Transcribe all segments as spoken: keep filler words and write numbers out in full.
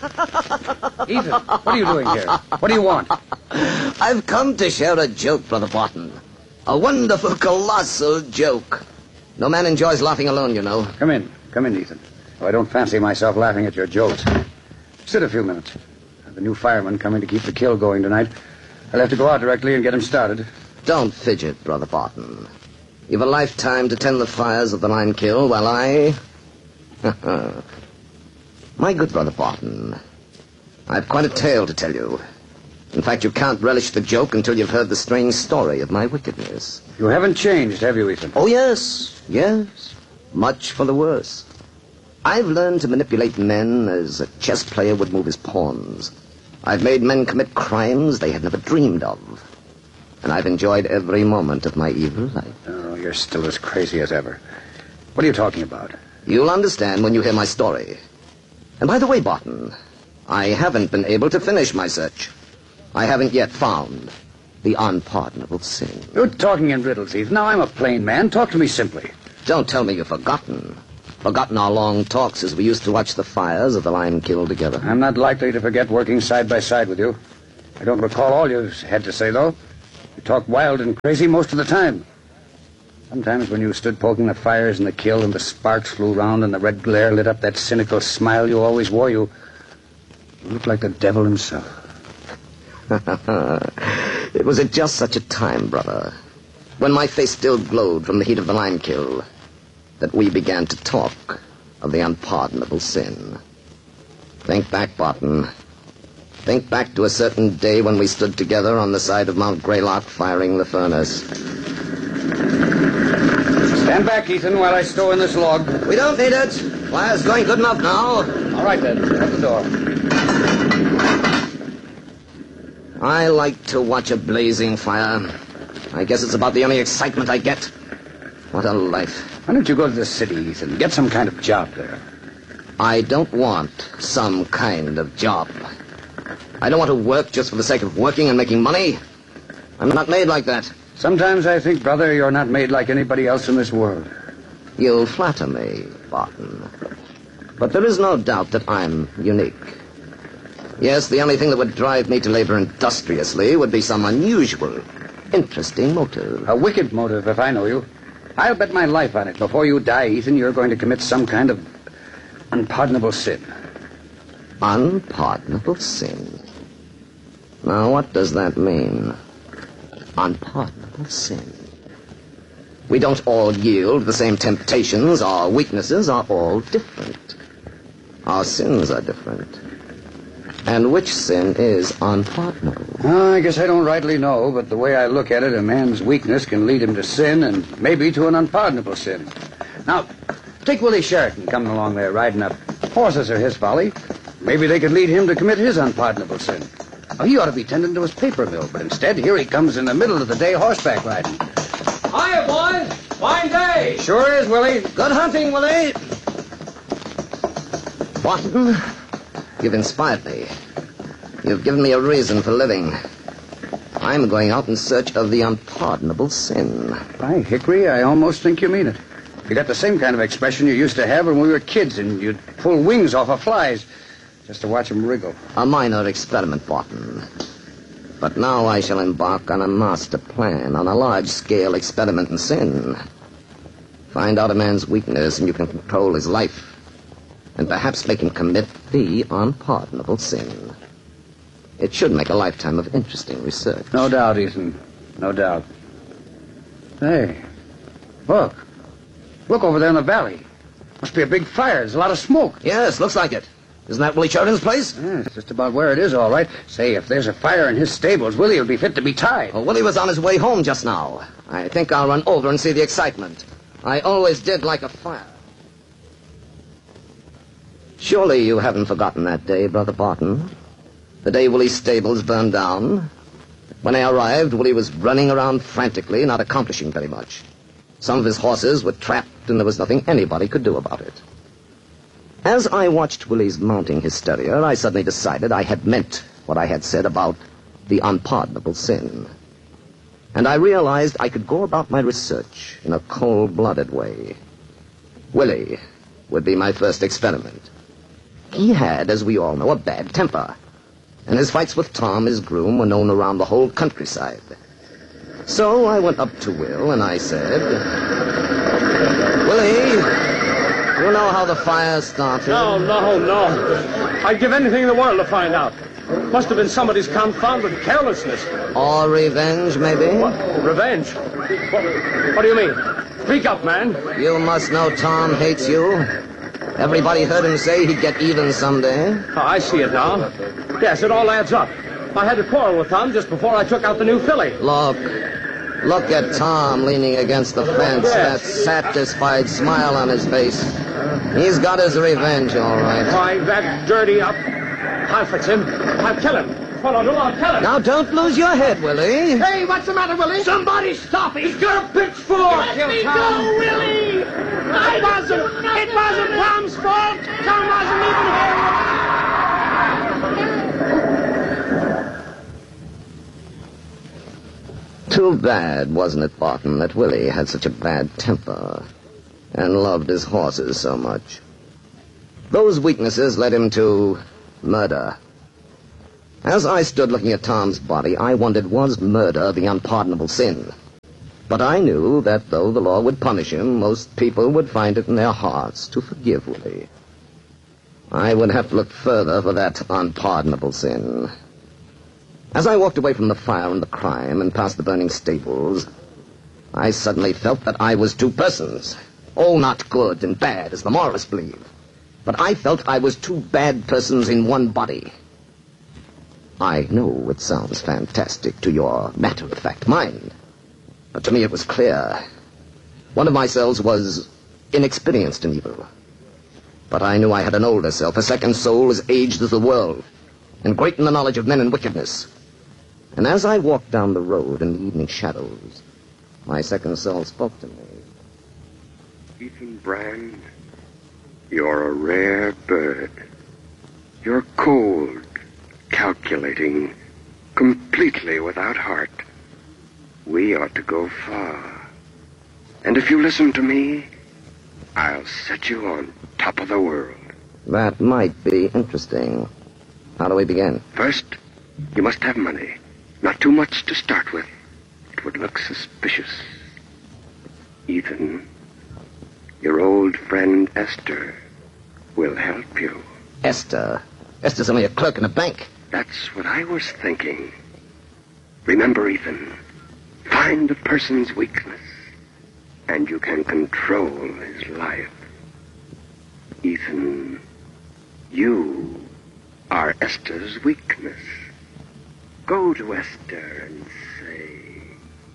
Ethan, what are you doing here? What do you want? I've come to share a joke, Brother Barton. A wonderful, colossal joke. No man enjoys laughing alone, you know. Come in. Come in, Ethan. Oh, I don't fancy myself laughing at your jokes. Sit a few minutes. I have a new fireman coming to keep the kill going tonight. I'll have to go out directly and get him started. Don't fidget, Brother Barton. You've a lifetime to tend the fires of the lime kill, while I... My good Brother Barton, I've quite a tale to tell you. In fact, you can't relish the joke until you've heard the strange story of my wickedness. You haven't changed, have you, Ethan? Oh, yes, yes. Much for the worse. I've learned to manipulate men as a chess player would move his pawns. I've made men commit crimes they had never dreamed of. And I've enjoyed every moment of my evil life. Oh, you're still as crazy as ever. What are you talking about? You'll understand when you hear my story. And by the way, Barton, I haven't been able to finish my search. I haven't yet found the unpardonable sin. You're talking in riddles, Ethan. Now, I'm a plain man. Talk to me simply. Don't tell me you've forgotten. Forgotten our long talks as we used to watch the fires of the lime kill together. I'm not likely to forget working side by side with you. I don't recall all you had to say, though. You talked wild and crazy most of the time. Sometimes when you stood poking the fires in the kill and the sparks flew round and the red glare lit up that cynical smile you always wore, you, you looked like the devil himself. It was at just such a time, brother, when my face still glowed from the heat of the lime kill, that we began to talk of the unpardonable sin. Think back, Barton. Think back to a certain day when we stood together on the side of Mount Greylock firing the furnace. Stand back, Ethan, while I stow in this log. We don't need it. Fire's going good enough now. All right, then. Shut the door. I like to watch a blazing fire. I guess it's about the only excitement I get. What a life. Why don't you go to the city, Ethan? Get some kind of job there. I don't want some kind of job. I don't want to work just for the sake of working and making money. I'm not made like that. Sometimes I think, brother, you're not made like anybody else in this world. You'll flatter me, Barton. But there is no doubt that I'm unique. Yes, the only thing that would drive me to labor industriously would be some unusual, interesting motive. A wicked motive, if I know you. I'll bet my life on it. Before you die, Ethan, you're going to commit some kind of unpardonable sin. Unpardonable sin? Now, what does that mean? Unpardonable sin. We don't all yield the same temptations. Our weaknesses are all different. Our sins are different. And which sin is unpardonable? Oh, I guess I don't rightly know, but the way I look at it, a man's weakness can lead him to sin and maybe to an unpardonable sin. Now, take Willie Sheraton coming along there riding up. Horses are his folly. Maybe they could lead him to commit his unpardonable sin. Oh, he ought to be tending to his paper mill, but instead, here he comes in the middle of the day horseback riding. Hiya, boys. Fine day. Sure is, Willie. Good hunting, Willie. Barton, you've inspired me. You've given me a reason for living. I'm going out in search of the unpardonable sin. By Hickory, I almost think you mean it. You got the same kind of expression you used to have when we were kids and you'd pull wings off of flies just to watch them wriggle. A minor experiment, Barton. But now I shall embark on a master plan, on a large-scale experiment in sin. Find out a man's weakness and you can control his life. And perhaps make him commit the unpardonable sin. It should make a lifetime of interesting research. No doubt, Ethan. No doubt. Hey, look. Look over there in the valley. Must be a big fire. There's a lot of smoke. Yes, looks like it. Isn't that Willie Sheridan's place? Yeah, it's just about where it is, all right. Say, if there's a fire in his stables, Willie will be fit to be tied. Well, Willie was on his way home just now. I think I'll run over and see the excitement. I always did like a fire. Surely you haven't forgotten that day, Brother Barton. The day Willie's stables burned down. When I arrived, Willie was running around frantically, not accomplishing very much. Some of his horses were trapped, and there was nothing anybody could do about it. As I watched Willie's mounting hysteria, I suddenly decided I had meant what I had said about the unpardonable sin. And I realized I could go about my research in a cold-blooded way. Willie would be my first experiment. He had, as we all know, a bad temper. And his fights with Tom, his groom, were known around the whole countryside. So I went up to Will and I said, Willie, you know how the fire started? No, no, no. I'd give anything in the world to find out. Must have been somebody's confounded carelessness. Or revenge, maybe? What? Revenge? What, what do you mean? Speak up, man. You must know Tom hates you. Everybody heard him say he'd get even someday. Oh, I see it now. Yes, it all adds up. I had a quarrel with Tom just before I took out the new filly. Look. Look at Tom leaning against the fence, Yes. that satisfied smile on his face. He's got his revenge, all right. Why, that dirty up... I'll fix him. I'll kill him. What I'll do, I'll kill him. Now, don't lose your head, Willie. Hey, what's the matter, Willie? Somebody stop him. He's got a pitchfork. Let me go, Willie. It wasn't. It wasn't Tom's fault. Tom wasn't even here. Too bad, wasn't it, Barton, that Willie had such a bad temper and loved his horses so much. Those weaknesses led him to murder. As I stood looking at Tom's body, I wondered, was murder the unpardonable sin? But I knew that though the law would punish him, most people would find it in their hearts to forgive Willie. I would have to look further for that unpardonable sin. As I walked away from the fire and the crime and past the burning stables, I suddenly felt that I was two persons. All not good and bad, as the moralists believe. But I felt I was two bad persons in one body. I know it sounds fantastic to your matter-of-fact mind, but to me it was clear. One of my selves was inexperienced in evil. But I knew I had an older self, a second soul as aged as the world, and great in the knowledge of men and wickedness. And as I walked down the road in the evening shadows, my second self spoke to me. Ethan Brand, you're a rare bird. You're cold, calculating, completely without heart. We ought to go far. And if you listen to me, I'll set you on top of the world. That might be interesting. How do we begin? First, you must have money. Not too much to start with. It would look suspicious. Ethan, your old friend Esther will help you. Esther. Esther's only a clerk in a bank. That's what I was thinking. Remember, Ethan, find a person's weakness, and you can control his life. Ethan, you are Esther's weakness. Go to Esther and say...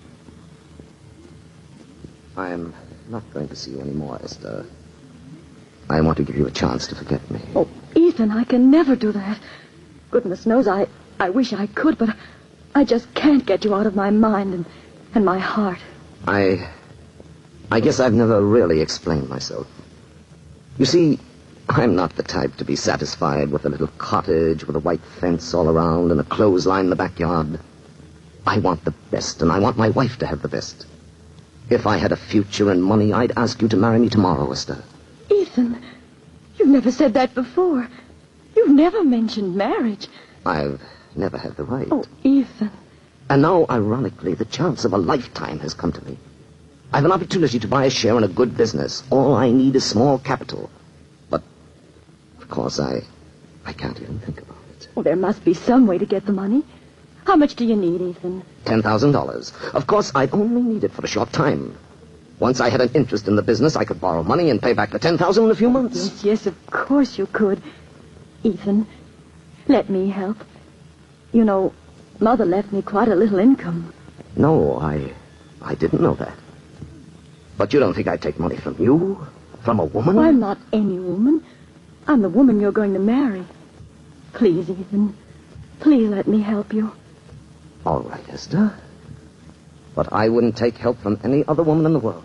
I'm not going to see you anymore, Esther. I want to give you a chance to forget me. Oh, Ethan, I can never do that. Goodness knows I, I wish I could, but I just can't get you out of my mind and, and my heart. I... I guess I've never really explained myself. You see, I'm not the type to be satisfied with a little cottage with a white fence all around and a clothesline in the backyard. I want the best, and I want my wife to have the best. If I had a future and money, I'd ask you to marry me tomorrow, Esther. Ethan, you've never said that before. You've never mentioned marriage. I've never had the right. Oh, Ethan. And now, ironically, the chance of a lifetime has come to me. I have an opportunity to buy a share in a good business. All I need is small capital. But, of course, I, I can't even think about it. Well, there must be some way to get the money. How much do you need, Ethan? Ten thousand dollars. Of course, I'd only need it for a short time. Once I had an interest in the business, I could borrow money and pay back the ten thousand in a few months. Yes, yes, of course you could. Ethan, let me help. You know, Mother left me quite a little income. No, I, I didn't know that. But you don't think I'd take money from you? From a woman? Well, I'm not any woman. I'm the woman you're going to marry. Please, Ethan, please let me help you. All right, Esther. But I wouldn't take help from any other woman in the world.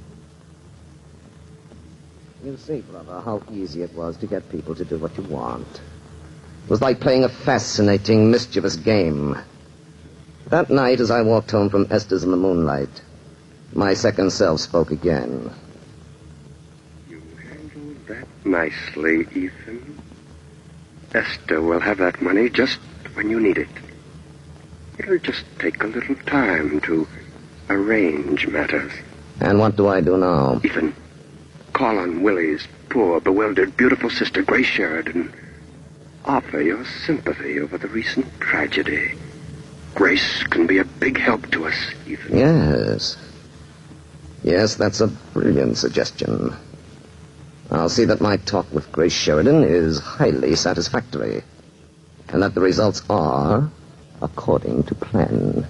You see, brother, how easy it was to get people to do what you want. It was like playing a fascinating, mischievous game. That night, as I walked home from Esther's in the moonlight, my second self spoke again. You handled that nicely, Ethan. Esther will have that money just when you need it. It'll just take a little time to arrange matters. And what do I do now? Ethan, call on Willie's poor, bewildered, beautiful sister, Grace Sheridan. Offer your sympathy over the recent tragedy. Grace can be a big help to us, Ethan. Yes. Yes, that's a brilliant suggestion. I'll see that my talk with Grace Sheridan is highly satisfactory, and that the results are according to plan.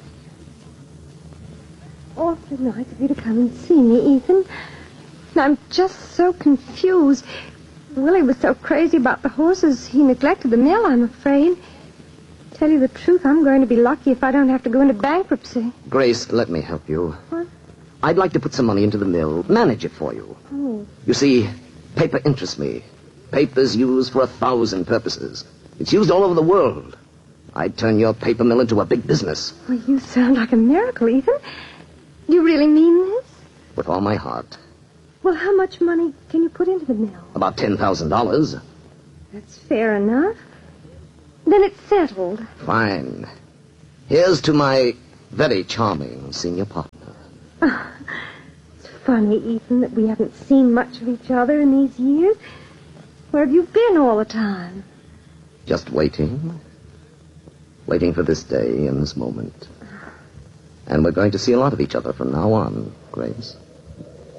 Awfully nice of you to come and see me, Ethan. I'm just so confused. Willie was so crazy about the horses, he neglected the mill, I'm afraid. Tell you the truth, I'm going to be lucky if I don't have to go into bankruptcy. Grace, let me help you. What? I'd like to put some money into the mill, manage it for you. Oh. You see, paper interests me. Paper's used for a thousand purposes. It's used all over the world. I'd turn your paper mill into a big business. Well, you sound like a miracle, Ethan. Do you really mean this? With all my heart. Well, how much money can you put into the mill? About ten thousand dollars. That's fair enough. Then it's settled. Fine. Here's to my very charming senior partner. Oh, it's funny, Ethan, that we haven't seen much of each other in these years. Where have you been all the time? Just waiting. Waiting for this day and this moment. And we're going to see a lot of each other from now on, Grace.